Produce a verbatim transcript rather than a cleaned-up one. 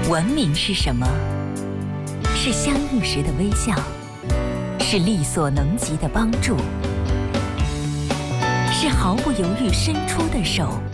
文明是什么？是相遇时的微笑，是力所能及的帮助，是毫不犹豫伸出的手，